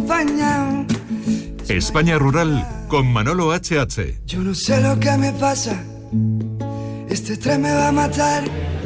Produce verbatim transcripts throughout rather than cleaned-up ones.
acompañado. España Rural con Manolo H H. Yo no sé lo que me pasa, este estrés me va a matar.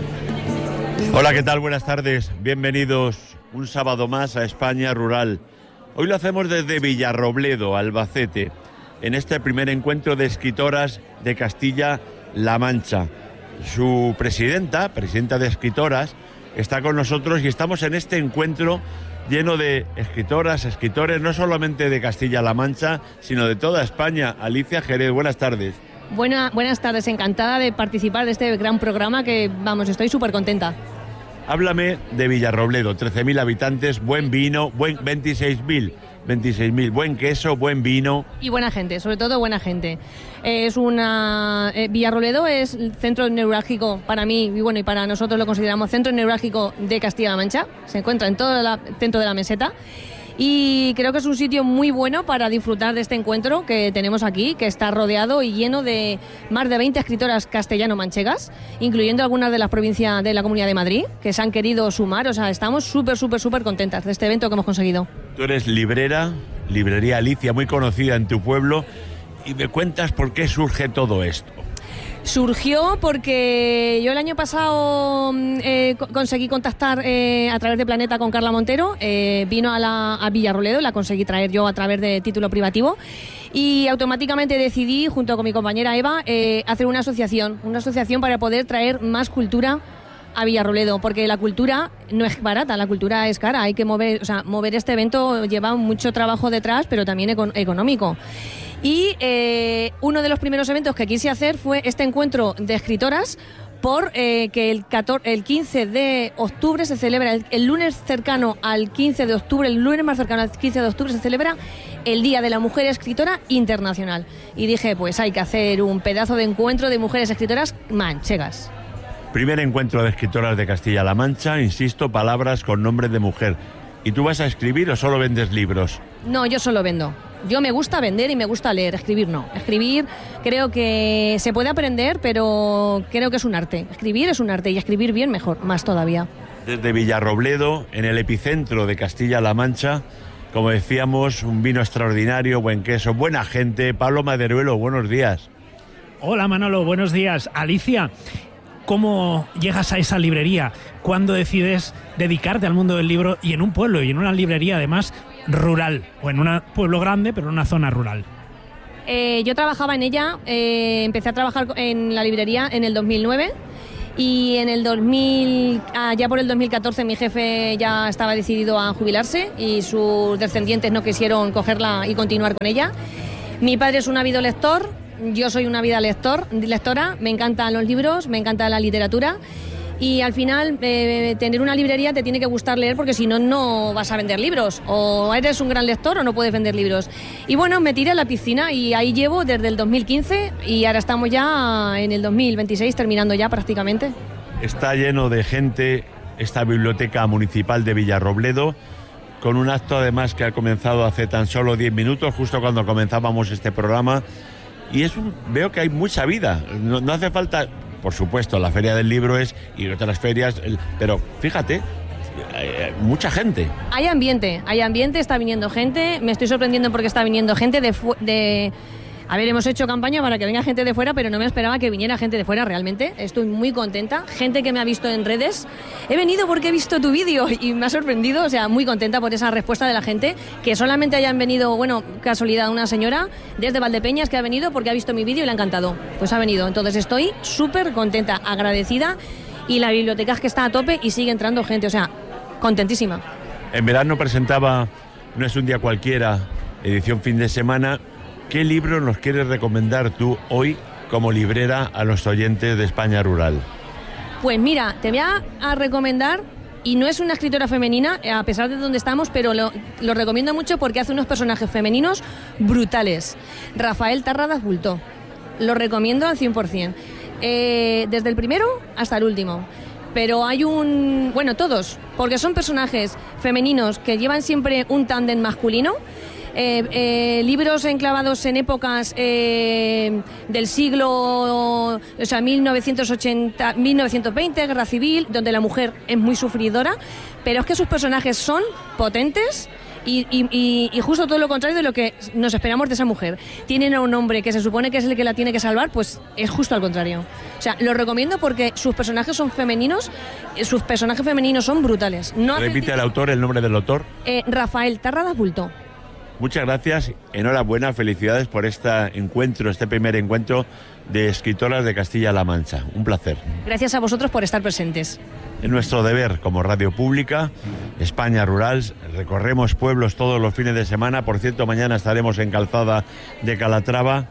Hola, ¿qué tal? Buenas tardes, bienvenidos un sábado más a España Rural. Hoy lo hacemos desde Villarrobledo, Albacete, en este primer encuentro de escritoras de Castilla-La Mancha. Su presidenta, presidenta de escritoras, está con nosotros y estamos en este encuentro lleno de escritoras, escritores, no solamente de Castilla-La Mancha, sino de toda España. Alicia Jerez, buenas tardes. Buena, buenas tardes, encantada de participar de este gran programa que, vamos, estoy súper contenta. Háblame de Villarrobledo, trece mil habitantes, buen vino, buen veintiséis mil, veintiséis mil, buen queso, buen vino. Y buena gente, sobre todo buena gente. Es una eh, Villarrobledo es el centro neurálgico para mí, y bueno, y para nosotros lo consideramos centro neurálgico de Castilla-La Mancha. Se encuentra en todo el centro de la meseta. Y creo que es un sitio muy bueno para disfrutar de este encuentro que tenemos aquí, que está rodeado y lleno de más de veinte escritoras castellano-manchegas, incluyendo algunas de las provincias de la Comunidad de Madrid, que se han querido sumar. O sea, estamos súper, súper, súper contentas de este evento que hemos conseguido. Tú eres librera, librería Alicia, muy conocida en tu pueblo, y me cuentas por qué surge todo esto. Surgió porque yo el año pasado eh, conseguí contactar eh, a través de Planeta con Carla Montero, eh, vino a, la, a Villarrobledo, la conseguí traer yo a través de título privativo y automáticamente decidí, junto con mi compañera Eva, eh, hacer una asociación, una asociación para poder traer más cultura a Villarrobledo, porque la cultura no es barata, la cultura es cara, hay que mover, o sea, mover este evento lleva mucho trabajo detrás, pero también econ- económico. Y eh, uno de los primeros eventos que quise hacer fue este encuentro de escritoras, por eh, que el, catorce, el quince de octubre se celebra, el, el lunes cercano al quince de octubre, el lunes más cercano al quince de octubre se celebra el Día de la Mujer Escritora Internacional. Y dije, pues hay que hacer un pedazo de encuentro de mujeres escritoras manchegas. Primer encuentro de escritoras de Castilla-La Mancha, insisto, palabras con nombre de mujer. ¿Y tú vas a escribir o solo vendes libros? No, yo solo vendo. Yo me gusta vender y me gusta leer, escribir no. Escribir creo que se puede aprender, pero creo que es un arte. Escribir es un arte y escribir bien mejor, más todavía. Desde Villarrobledo, en el epicentro de Castilla-La Mancha, como decíamos, un vino extraordinario, buen queso, buena gente. Pablo Maderuelo, buenos días. Hola Manolo, buenos días. Alicia, ¿cómo llegas a esa librería? ¿Cuándo decides dedicarte al mundo del libro y en un pueblo y en una librería además rural, o en un pueblo grande pero en una zona rural? Eh, yo trabajaba en ella, eh, empecé a trabajar en la librería en el dos mil nueve y en el dos mil, ah, ya por el dos mil catorce mi jefe ya estaba decidido a jubilarse y sus descendientes no quisieron cogerla y continuar con ella. Mi padre es un ávido lector, yo soy una ávida lector, lectora, me encantan los libros, me encanta la literatura. Y al final, eh, tener una librería te tiene que gustar leer porque si no, no vas a vender libros. O eres un gran lector o no puedes vender libros. Y bueno, me tiré a la piscina y ahí llevo desde el dos mil quince y ahora estamos ya en el dos mil veintiséis, terminando ya prácticamente. Está lleno de gente esta biblioteca municipal de Villarrobledo, con un acto además que ha comenzado hace tan solo diez minutos, justo cuando comenzábamos este programa. Y es un, veo que hay mucha vida, no, no hace falta... Por supuesto, la Feria del Libro es, y otras ferias, pero fíjate, eh, mucha gente. Hay ambiente, hay ambiente, está viniendo gente, me estoy sorprendiendo porque está viniendo gente de... Fu- de A ver, hemos hecho campaña para que venga gente de fuera, pero no me esperaba que viniera gente de fuera realmente. Estoy muy contenta. Gente que me ha visto en redes. He venido porque he visto tu vídeo y me ha sorprendido. O sea, muy contenta por esa respuesta de la gente. Que solamente hayan venido, bueno, casualidad, una señora desde Valdepeñas que ha venido porque ha visto mi vídeo y le ha encantado. Pues ha venido. Entonces estoy súper contenta, agradecida. Y la biblioteca es que está a tope y sigue entrando gente. O sea, contentísima. En verano presentaba No es un día cualquiera, edición fin de semana. ¿Qué libro nos quieres recomendar tú hoy como librera a los oyentes de España Rural? Pues mira, te voy a, a recomendar, y no es una escritora femenina, a pesar de donde estamos, pero lo, lo recomiendo mucho porque hace unos personajes femeninos brutales. Rafael Tarradas Bultó. Lo recomiendo al cien por ciento. Eh, desde el primero hasta el último. Pero hay un... Bueno, todos, porque son personajes femeninos que llevan siempre un tándem masculino. Eh, eh, libros enclavados en épocas eh, del siglo, o sea, mil novecientos ochenta, mil novecientos veinte, Guerra Civil, donde la mujer es muy sufridora, pero es que sus personajes son potentes Y, y, y, y justo todo lo contrario de lo que nos esperamos de esa mujer. Tienen a un hombre que se supone que es el que la tiene que salvar, pues es justo al contrario. O sea, lo recomiendo porque sus personajes son femeninos, sus personajes femeninos son brutales. No Repite el autor, el nombre del autor. Eh, Rafael Tarradas Bulto. Muchas gracias, enhorabuena, felicidades por este encuentro, este primer encuentro de escritoras de Castilla-La Mancha. Un placer. Gracias a vosotros por estar presentes. Es nuestro deber como radio pública, España Rural, recorremos pueblos todos los fines de semana. Por cierto, mañana estaremos en Calzada de Calatrava.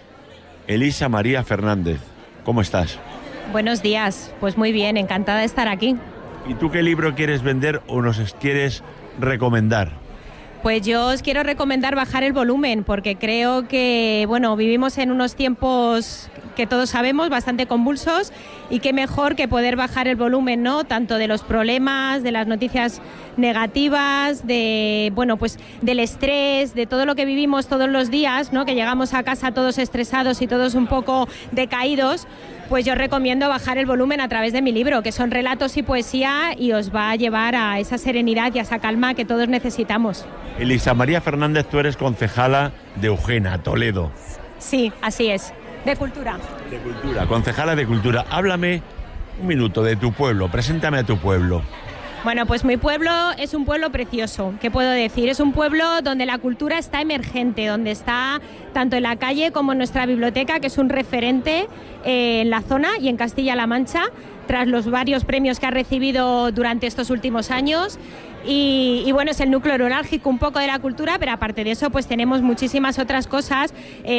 Elisa María Fernández, ¿cómo estás? Buenos días, pues muy bien, encantada de estar aquí. ¿Y tú qué libro quieres vender o nos quieres recomendar? Pues yo os quiero recomendar bajar el volumen, porque creo que, bueno, vivimos en unos tiempos que todos sabemos bastante convulsos, y qué mejor que poder bajar el volumen, ¿no? Tanto de los problemas, de las noticias negativas, de, bueno, pues del estrés, de todo lo que vivimos todos los días, ¿no? Que llegamos a casa todos estresados y todos un poco decaídos. Pues yo recomiendo bajar el volumen a través de mi libro, que son relatos y poesía, y os va a llevar a esa serenidad y a esa calma que todos necesitamos. Elisa María Fernández, tú eres concejala de Eugena, Toledo. Sí, así es, de cultura. De cultura, concejala de cultura. Háblame un minuto de tu pueblo, preséntame a tu pueblo. Bueno, pues mi pueblo es un pueblo precioso, ¿qué puedo decir? Es un pueblo donde la cultura está emergente, donde está tanto en la calle como en nuestra biblioteca, que es un referente eh, en la zona y en Castilla-La Mancha, tras los varios premios que ha recibido durante estos últimos años. Y, y bueno, es el núcleo neurálgico un poco de la cultura, pero aparte de eso pues tenemos muchísimas otras cosas.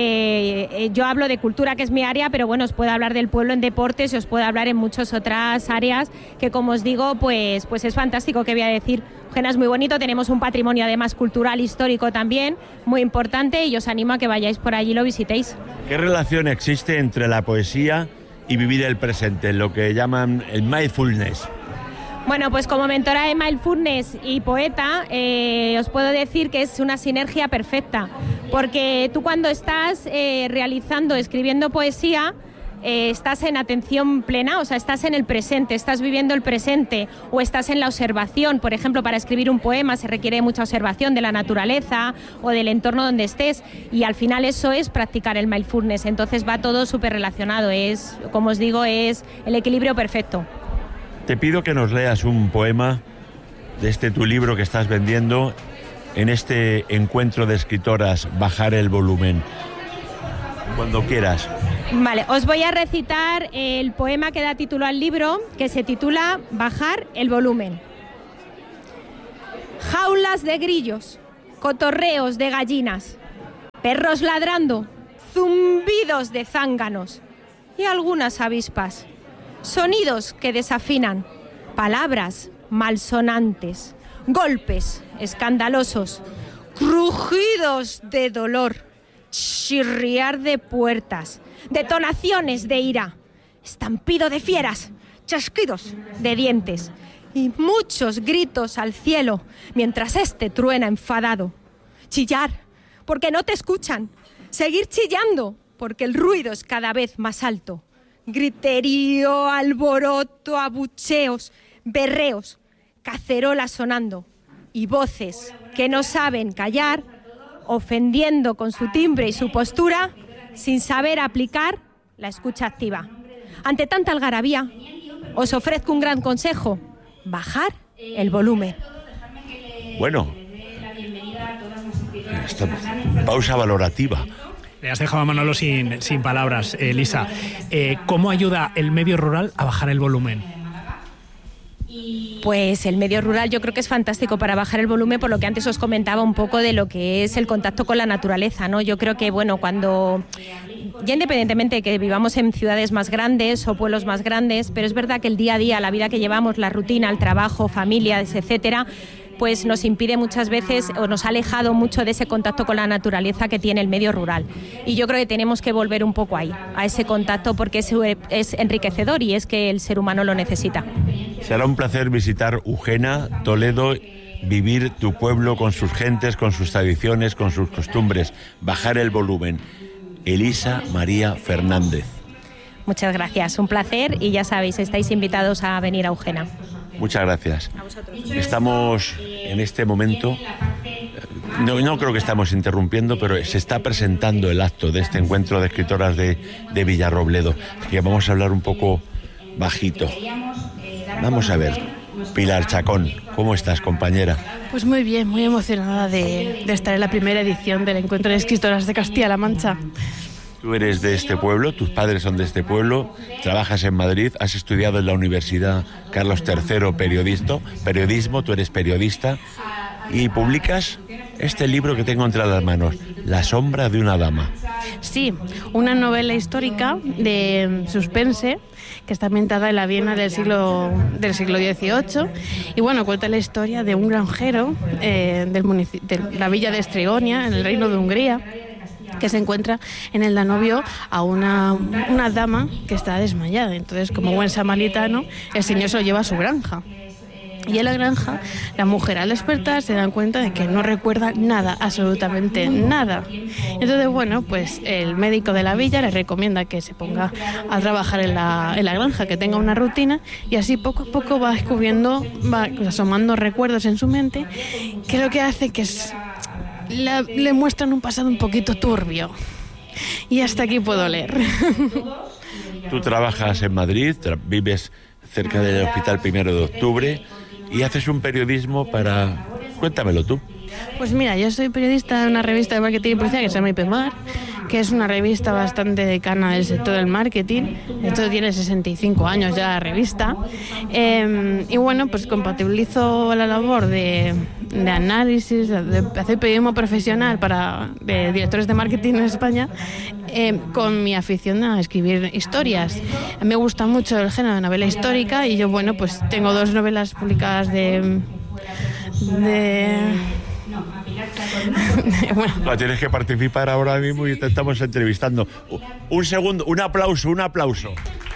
Eh, eh, yo hablo de cultura, que es mi área, pero bueno, os puedo hablar del pueblo en deportes y os puedo hablar en muchas otras áreas que, como os digo, pues, pues es fantástico. ¿Qué voy a decir? Eugena es muy bonito, tenemos un patrimonio además cultural, histórico también, muy importante, y os animo a que vayáis por allí y lo visitéis. ¿Qué relación existe entre la poesía y vivir el presente, lo que llaman el mindfulness? Bueno, pues como mentora de mindfulness y poeta, eh, os puedo decir que es una sinergia perfecta, porque tú cuando estás eh, realizando, escribiendo poesía, eh, estás en atención plena, o sea, estás en el presente, estás viviendo el presente, o estás en la observación. Por ejemplo, para escribir un poema se requiere mucha observación de la naturaleza o del entorno donde estés, y al final eso es practicar el mindfulness. Entonces va todo súper relacionado, es, como os digo, es el equilibrio perfecto. Te pido que nos leas un poema de este tu libro que estás vendiendo en este encuentro de escritoras, Bajar el volumen. Cuando quieras. Vale, os voy a recitar el poema que da título al libro, que se titula Bajar el volumen. Jaulas de grillos, cotorreos de gallinas, perros ladrando, zumbidos de zánganos y algunas avispas. Sonidos que desafinan, palabras malsonantes, golpes escandalosos, crujidos de dolor, chirriar de puertas, detonaciones de ira, estampido de fieras, chasquidos de dientes y muchos gritos al cielo mientras este truena enfadado. Chillar, porque no te escuchan. Seguir chillando, porque el ruido es cada vez más alto. Griterío, alboroto, abucheos, berreos, cacerolas sonando y voces que no saben callar, ofendiendo con su timbre y su postura, sin saber aplicar la escucha activa. Ante tanta algarabía, os ofrezco un gran consejo: bajar el volumen. Bueno, esta pausa valorativa. Le has dejado a Manolo sin, sin palabras, Elisa. Eh, ¿Cómo ayuda el medio rural a bajar el volumen? Pues el medio rural yo creo que es fantástico para bajar el volumen, por lo que antes os comentaba un poco de lo que es el contacto con la naturaleza, ¿no? Yo creo que, bueno, cuando, ya independientemente de que vivamos en ciudades más grandes o pueblos más grandes, pero es verdad que el día a día, la vida que llevamos, la rutina, el trabajo, familias, etcétera, pues nos impide muchas veces o nos ha alejado mucho de ese contacto con la naturaleza que tiene el medio rural. Y yo creo que tenemos que volver un poco ahí, a ese contacto, porque es, es enriquecedor y es que el ser humano lo necesita. Será un placer visitar Eugena, Toledo, vivir tu pueblo con sus gentes, con sus tradiciones, con sus costumbres, bajar el volumen. Elisa María Fernández. Muchas gracias, un placer, y ya sabéis, estáis invitados a venir a Eugena. Muchas gracias. Estamos en este momento no, no creo que estamos interrumpiendo, pero se está presentando el acto de este encuentro de escritoras de, de Villarrobledo. Así que vamos a hablar un poco bajito. Vamos a ver, Pilar Chacón, ¿cómo estás, compañera? Pues muy bien, muy emocionada de, de estar en la primera edición del encuentro de escritoras de Castilla-La Mancha. Tú eres de este pueblo, tus padres son de este pueblo, trabajas en Madrid, has estudiado en la Universidad Carlos tercero periodista, periodismo, tú eres periodista y publicas este libro que tengo entre las manos, La sombra de una dama. Sí, una novela histórica de suspense que está ambientada en la Viena del siglo del siglo dieciocho y bueno, cuenta la historia de un granjero eh, del munici- de la villa de Estregonia, en el Reino de Hungría, que se encuentra en el Danubio a una, una dama que está desmayada. Entonces, como buen samaritano, el señor se lo lleva a su granja. Y en la granja, la mujer al despertar se dan cuenta de que no recuerda nada, absolutamente nada. Entonces, bueno, pues el médico de la villa le recomienda que se ponga a trabajar en la, en la granja, que tenga una rutina, y así poco a poco va descubriendo, va asomando recuerdos en su mente, que lo que hace que es, la, le muestran un pasado un poquito turbio. Y hasta aquí puedo leer. Tú trabajas en Madrid, tra- vives cerca del Hospital Primero de Octubre y haces un periodismo para... Cuéntamelo tú. Pues mira, yo soy periodista de una revista de marketing y publicidad que se llama IPMAR, que es una revista bastante decana del sector del marketing. Esto tiene sesenta y cinco años ya la revista. Eh, y bueno, pues compatibilizo la labor de, de análisis, de hacer periodismo profesional para de directores de marketing en España, eh, con mi afición a escribir historias. Me gusta mucho el género de novela histórica y yo, bueno, pues tengo dos novelas publicadas de... de bueno. No, tienes que participar ahora mismo y te estamos entrevistando. Un segundo, un aplauso, un aplauso.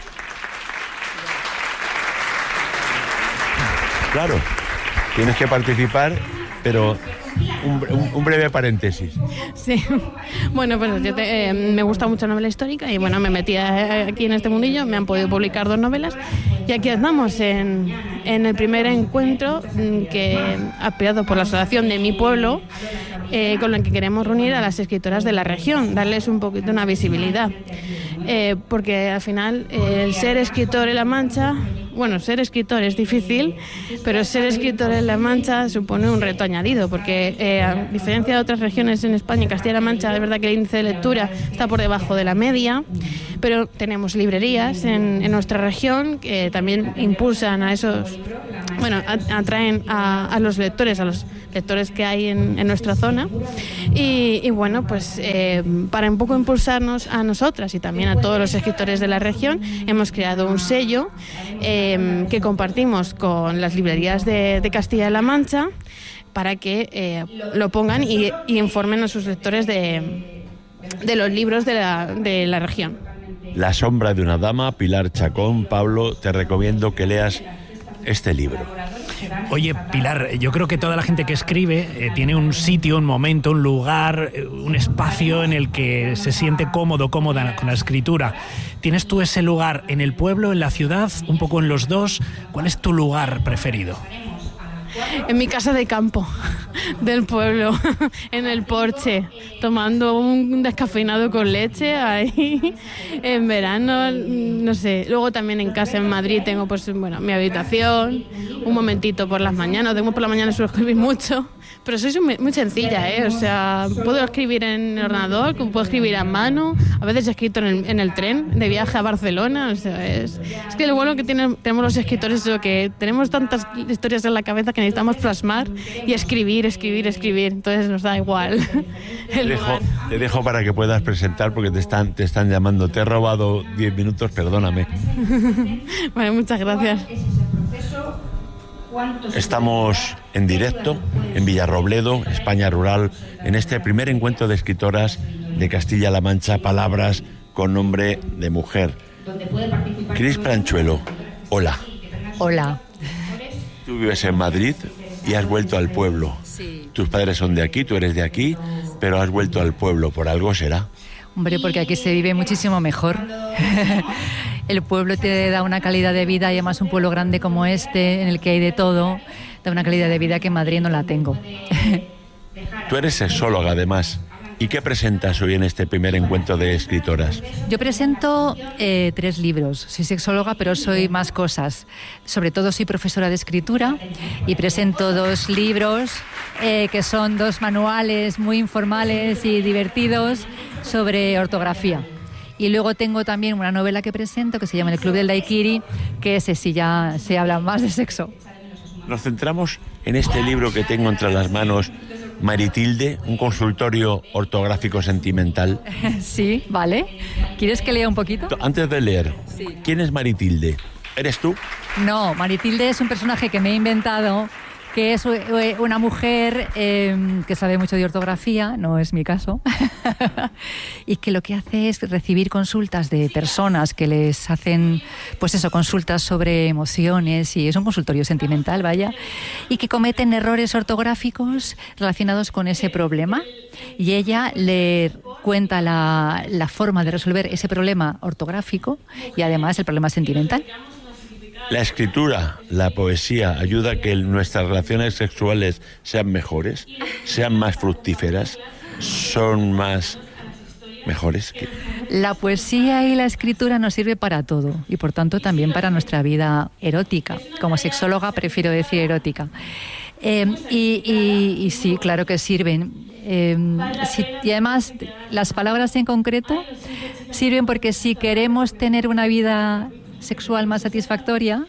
Claro, tienes que participar, pero un, un, un breve paréntesis. Sí, bueno, pues yo te, eh, me gusta mucho la novela histórica y bueno, me metí aquí en este mundillo, me han podido publicar dos novelas y aquí andamos en, en el primer encuentro que apoyado por la asociación de mi pueblo, eh, con la que queremos reunir a las escritoras de la región, darles un poquito una visibilidad, eh, porque al final eh, el ser escritor en La Mancha, bueno, ser escritor es difícil, pero ser escritor en La Mancha supone un reto añadido, porque eh, a diferencia de otras regiones en España, en Castilla-La Mancha, es verdad que el índice de lectura está por debajo de la media, pero tenemos librerías en, en nuestra región que también impulsan a esos, bueno, atraen a, a los lectores, a los lectores que hay en, en nuestra zona y, y bueno, pues eh, para un poco impulsarnos a nosotras y también a todos los escritores de la región, hemos creado un sello eh, que compartimos con las librerías de, de Castilla-La Mancha para que eh, lo pongan y, y informen a sus lectores de, de los libros de la, de la región. La sombra de una dama, Pilar Chacón. Pablo, te recomiendo que leas este libro. Oye, Pilar, yo creo que toda la gente que escribe eh, tiene un sitio, un momento, un lugar, eh, un espacio en el que se siente cómodo, cómoda con la escritura. ¿Tienes tú ese lugar en el pueblo, en la ciudad, un poco en los dos? ¿Cuál es tu lugar preferido? En mi casa de campo del pueblo, en el porche, tomando un descafeinado con leche ahí en verano, no sé. Luego también en casa en Madrid tengo pues bueno mi habitación, un momentito por las mañanas. Tengo por la mañana suelo escribir mucho, pero soy muy sencilla, ¿eh? O sea, puedo escribir en el ordenador, puedo escribir a mano, a veces he escrito en el, en el tren de viaje a Barcelona, o sea, es, es que lo bueno que tienen, tenemos los escritores es que tenemos tantas historias en la cabeza que necesitamos plasmar y escribir, escribir, escribir, entonces nos da igual. Te dejo, te dejo para que puedas presentar porque te están, te están llamando, te he robado diez minutos, perdóname. Bueno, muchas gracias. Estamos en directo en Villarrobledo, España rural, en este primer encuentro de escritoras de Castilla-La Mancha, palabras con nombre de mujer. Cris Pranchuelo, hola. Hola. Tú vives en Madrid y has vuelto al pueblo. Sí. Tus padres son de aquí, tú eres de aquí, pero has vuelto al pueblo, ¿por algo será? Hombre, porque aquí se vive muchísimo mejor. El pueblo te da una calidad de vida y además un pueblo grande como este, en el que hay de todo, da una calidad de vida que en Madrid no la tengo. Tú eres sexóloga, además. ¿Y qué presentas hoy en este primer encuentro de escritoras? Yo presento eh, tres libros. Soy sexóloga, pero soy más cosas. Sobre todo soy profesora de escritura y presento dos libros eh, que son dos manuales muy informales y divertidos sobre ortografía. Y luego tengo también una novela que presento que se llama El Club del Daiquiri, que ese sí ya se habla más de sexo. Nos centramos en este libro que tengo entre las manos, Maritilde, un consultorio ortográfico sentimental. Sí, vale. ¿Quieres que lea un poquito? Antes de leer, sí. ¿Quién es Maritilde? ¿Eres tú? No, Maritilde es un personaje que me he inventado, que es una mujer eh, que sabe mucho de ortografía, no es mi caso, y que lo que hace es recibir consultas de personas que les hacen, pues eso, consultas sobre emociones, y es un consultorio sentimental, vaya, y que cometen errores ortográficos relacionados con ese problema, y ella le cuenta la, la forma de resolver ese problema ortográfico y además el problema sentimental. ¿La escritura, la poesía, ayuda a que nuestras relaciones sexuales sean mejores, sean más fructíferas, son más mejores? La poesía y la escritura nos sirve para todo y por tanto también para nuestra vida erótica. Como sexóloga prefiero decir erótica. Eh, y, y, y sí, claro que sirven. Eh, si, y además las palabras en concreto sirven porque si queremos tener una vida sexual más satisfactoria,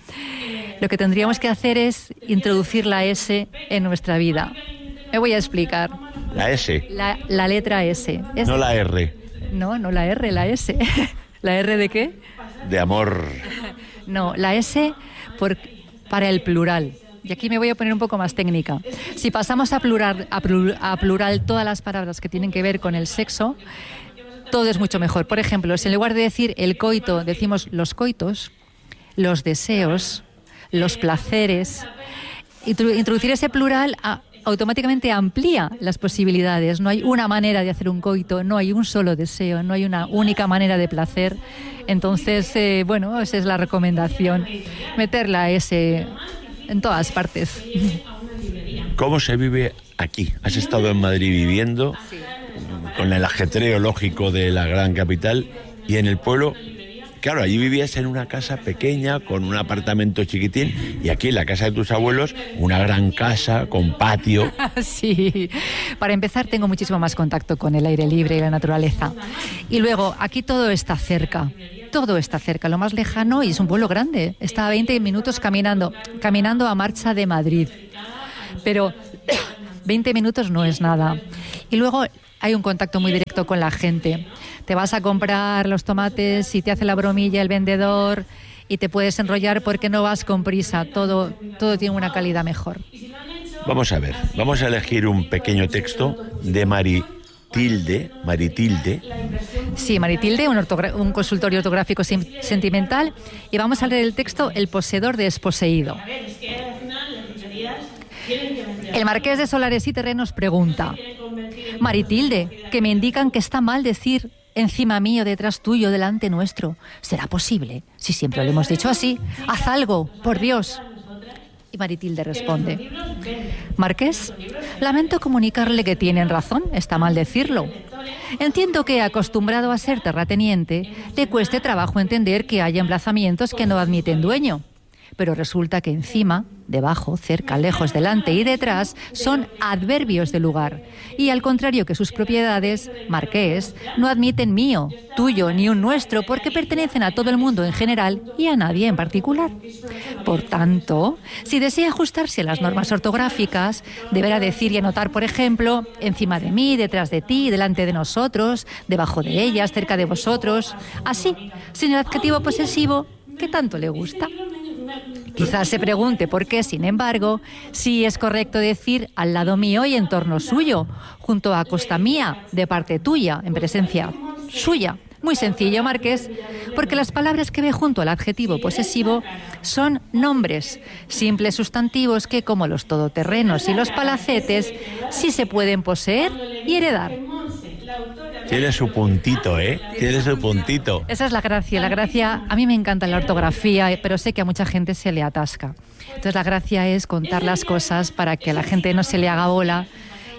lo que tendríamos que hacer es introducir la S en nuestra vida. Me voy a explicar. La S. La, la letra S. Es, no la R. No, no la R, la S. ¿La R de qué? De amor. No, la S por, para el plural. Y aquí me voy a poner un poco más técnica. Si pasamos a plural, a plural, a plural todas las palabras que tienen que ver con el sexo, todo es mucho mejor. Por ejemplo, si en lugar de decir el coito, decimos los coitos, los deseos, los placeres, introducir ese plural a, automáticamente amplía las posibilidades. No hay una manera de hacer un coito, no hay un solo deseo, no hay una única manera de placer. Entonces, eh, bueno, esa es la recomendación, meterla ese en todas partes. ¿Cómo se vive aquí? ¿Has estado en Madrid viviendo? Sí. Con el ajetreo lógico de la gran capital, y en el pueblo, claro, allí vivías en una casa pequeña con un apartamento chiquitín, y aquí en la casa de tus abuelos una gran casa con patio. Sí, para empezar tengo muchísimo más contacto con el aire libre y la naturaleza, y luego aquí todo está cerca. Todo está cerca, lo más lejano, y es un pueblo grande, está a veinte minutos caminando, caminando a marcha de Madrid, pero veinte minutos no es nada. Y luego hay un contacto muy directo con la gente. Te vas a comprar los tomates y te hace la bromilla el vendedor y te puedes enrollar porque no vas con prisa. Todo, todo tiene una calidad mejor. Vamos a ver, vamos a elegir un pequeño texto de Maritilde. Maritilde. Sí, Maritilde, un, ortogra- un consultorio ortográfico sim- sentimental. Y vamos a leer el texto El poseedor de desposeído. El marqués de Solares y Terrenos pregunta: Maritilde, que me indican que está mal decir encima mío, detrás tuyo, delante nuestro. ¿Será posible? Si siempre lo hemos dicho así. Haz algo, por Dios. Y Maritilde responde: Marqués, lamento comunicarle que tienen razón, está mal decirlo. Entiendo que, acostumbrado a ser terrateniente, le cueste trabajo entender que hay emplazamientos que no admiten dueño. Pero resulta que encima, debajo, cerca, lejos, delante y detrás son adverbios de lugar. Y al contrario que sus propiedades, marqués, no admiten mío, tuyo ni un nuestro porque pertenecen a todo el mundo en general y a nadie en particular. Por tanto, si desea ajustarse a las normas ortográficas, deberá decir y anotar, por ejemplo, encima de mí, detrás de ti, delante de nosotros, debajo de ellas, cerca de vosotros, así, sin el adjetivo posesivo que tanto le gusta. Quizás se pregunte por qué, sin embargo, sí es correcto decir al lado mío y en torno suyo, junto a costa mía, de parte tuya, en presencia suya. Muy sencillo, Marqués, porque las palabras que ve junto al adjetivo posesivo son nombres, simples sustantivos que, como los todoterrenos y los palacetes, sí se pueden poseer y heredar. Tiene su puntito, ¿eh? Tiene su puntito. Esa es la gracia. La gracia, a mí me encanta la ortografía, pero sé que a mucha gente se le atasca. Entonces la gracia es contar las cosas para que a la gente no se le haga bola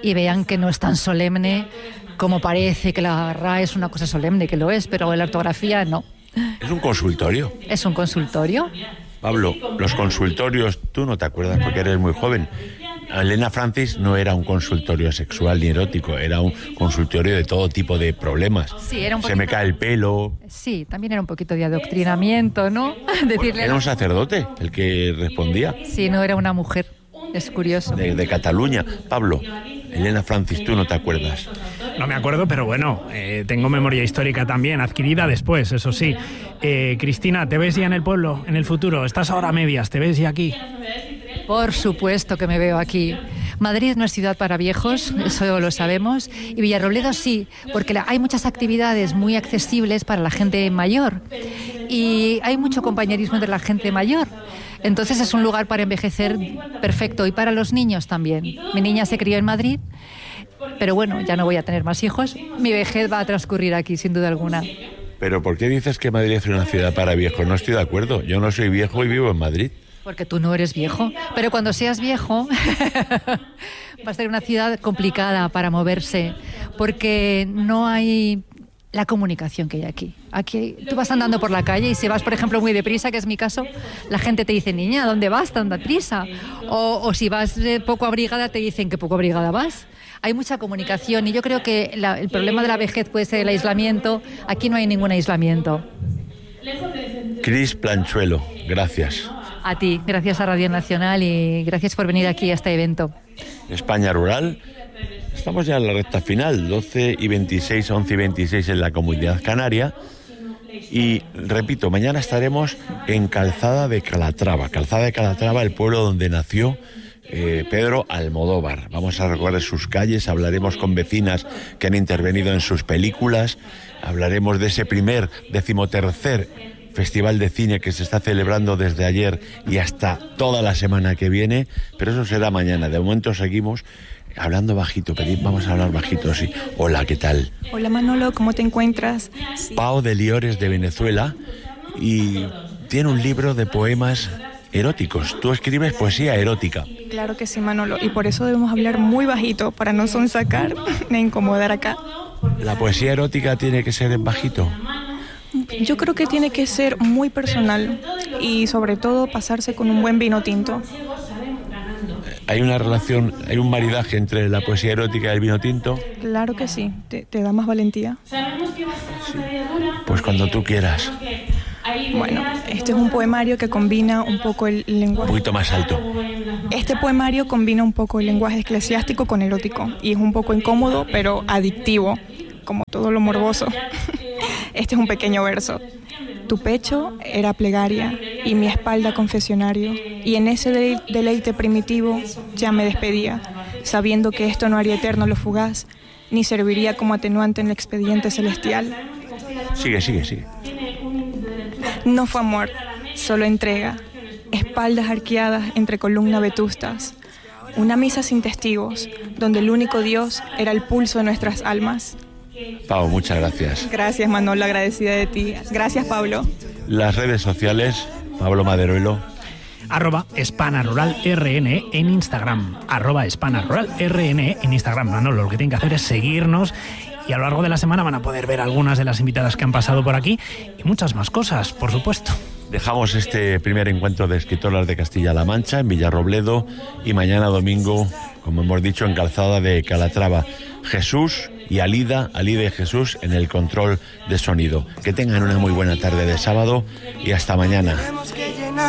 y vean que no es tan solemne como parece, que la R A E es una cosa solemne, que lo es, pero la ortografía no. Es un consultorio. ¿Es un consultorio? Pablo, los consultorios, tú no te acuerdas porque eres muy joven. Elena Francis no era un consultorio sexual ni erótico, era un consultorio de todo tipo de problemas. Sí, era un poquito... Se me cae el pelo. Sí, también era un poquito de adoctrinamiento, ¿no? Decirle... Era un sacerdote el que respondía. Sí, no era una mujer. Es curioso. De, de Cataluña. Pablo, Elena Francis, tú no te acuerdas. No me acuerdo, pero bueno, eh, tengo memoria histórica también, adquirida después, eso sí. Eh, Cristina, ¿te ves ya en el pueblo, en el futuro? ¿Estás ahora a medias? ¿Te ves ya aquí? Por supuesto que me veo aquí. Madrid no es ciudad para viejos, eso lo sabemos, y Villarrobledo sí, porque hay muchas actividades muy accesibles para la gente mayor y hay mucho compañerismo entre la gente mayor. Entonces es un lugar para envejecer perfecto y para los niños también. Mi niña se crió en Madrid, pero bueno, ya no voy a tener más hijos. Mi vejez va a transcurrir aquí, sin duda alguna. ¿Pero por qué dices que Madrid es una ciudad para viejos? No estoy de acuerdo. Yo no soy viejo y vivo en Madrid. Porque tú no eres viejo, pero cuando seas viejo va a ser una ciudad complicada para moverse, porque no hay la comunicación que hay aquí. Aquí tú vas andando por la calle y si vas, por ejemplo, muy deprisa, que es mi caso, la gente te dice, niña, ¿dónde vas tan deprisa? O, o si vas eh, poco abrigada, te dicen que poco abrigada vas. Hay mucha comunicación y yo creo que la, el problema de la vejez puede ser el aislamiento. Aquí no hay ningún aislamiento. Cris Planchuelo, gracias. A ti, gracias a Radio Nacional y gracias por venir aquí a este evento. España Rural, estamos ya en la recta final, doce y veintiséis, once y veintiséis en la Comunidad Canaria. Y repito, mañana estaremos en Calzada de Calatrava. Calzada de Calatrava, el pueblo donde nació eh, Pedro Almodóvar. Vamos a recorrer sus calles, hablaremos con vecinas que han intervenido en sus películas, hablaremos de ese primer, decimotercer Festival de Cine que se está celebrando desde ayer y hasta toda la semana que viene, pero eso será mañana. De momento seguimos hablando bajito, pedid, vamos a hablar bajito, sí. Hola, ¿qué tal? Hola Manolo, ¿cómo te encuentras? Sí. Pao de Liores de Venezuela y tiene un libro de poemas eróticos. Tú escribes poesía erótica. Claro que sí, Manolo, y por eso debemos hablar muy bajito para no sonsacar ni incomodar acá. ¿La poesía erótica tiene que ser en bajito? Yo creo que tiene que ser muy personal y sobre todo pasarse con un buen vino tinto. ¿Hay una relación, hay un maridaje entre la poesía erótica y el vino tinto? Claro que sí, te, te da más valentía. Sí. Pues cuando tú quieras. Bueno, este es un poemario que combina un poco el lenguaje... Un poquito más alto. Este poemario combina un poco el lenguaje eclesiástico con erótico y es un poco incómodo, pero adictivo, como todo lo morboso. Este es un pequeño verso. Tu pecho era plegaria y mi espalda confesionario, y en ese de- deleite primitivo ya me despedía, sabiendo que esto no haría eterno lo fugaz, ni serviría como atenuante en el expediente celestial. Sigue, sigue, sigue. No fue amor, solo entrega, espaldas arqueadas entre columnas vetustas, una misa sin testigos, donde el único Dios era el pulso de nuestras almas. Pau, muchas gracias. Gracias, Manolo, agradecida de ti. Gracias, Pablo. Las redes sociales, Pablo Maderuelo. Arroba Hispana Rural R N E en Instagram. Arroba Hispana Rural R N E en Instagram. Manolo, lo que tienen que hacer es seguirnos y a lo largo de la semana van a poder ver algunas de las invitadas que han pasado por aquí y muchas más cosas, por supuesto. Dejamos este primer encuentro de escritoras de Castilla-La Mancha en Villarrobledo y mañana domingo, como hemos dicho, en Calzada de Calatrava. Jesús y Alida, Alida y Jesús en el control de sonido. Que tengan una muy buena tarde de sábado y hasta mañana.